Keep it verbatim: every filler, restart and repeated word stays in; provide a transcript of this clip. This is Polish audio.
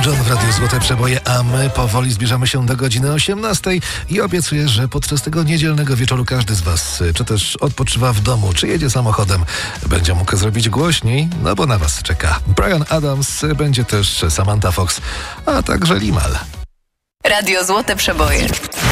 Elton John w Radiu Złote Przeboje, a my powoli zbliżamy się do godziny osiemnastej i obiecuję, że podczas tego niedzielnego wieczoru każdy z was, czy też odpoczywa w domu, czy jedzie samochodem, będzie mógł zrobić głośniej, no bo na was czeka Bryan Adams, będzie też Samantha Fox, a także Limal. Radio Złote Przeboje.